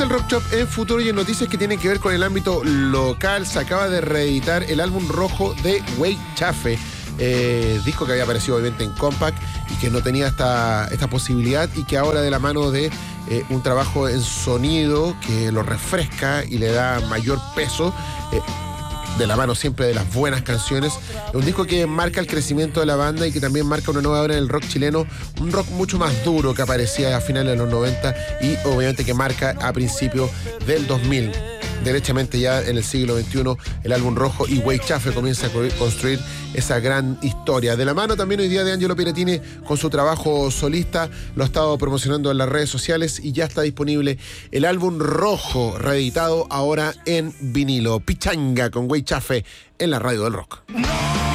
el Rock Shop en Futuro y en noticias que tienen que ver con el ámbito local. Se acaba de reeditar el álbum rojo de Wey Chafe, disco que había aparecido obviamente en Compact y que no tenía esta posibilidad, y que ahora, de la mano de un trabajo en sonido que lo refresca y le da mayor peso, de la mano siempre de las buenas canciones. Es un disco que marca el crecimiento de la banda y que también marca una nueva era en el rock chileno, un rock mucho más duro que aparecía a finales de los 90 y obviamente que marca a principios del 2000. Derechamente ya en el siglo XXI, el álbum rojo y Wey Chafe comienza a construir esa gran historia. De la mano también hoy día de Angelo Piratini con su trabajo solista, lo ha estado promocionando en las redes sociales y ya está disponible el álbum rojo, reeditado ahora en vinilo. Pichanga con Wey Chafe en la radio del rock.